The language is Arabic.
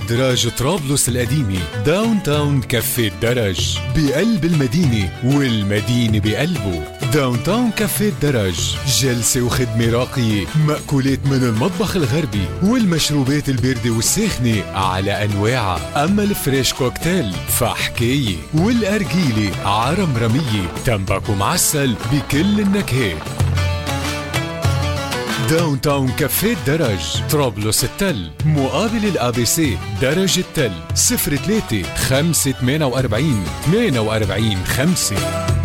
أدراج طرابلس القديمة، داون تاون كافيه الدرج بقلب المدينة والمدينة بقلبه. داون تاون كافيه الدرج، جلسة وخدمة راقية، مأكولات من المطبخ الغربي والمشروبات الباردة والساخنة على أنواعها. أما الفريش كوكتيل فحكاية، والأرجيلة عرمرمية، تمبك ومعسل بكل النكهات. داون تاون كافيه الدرج، طرابلس التل، مقابل الأبي سي، درج التل، 03 548 48 5.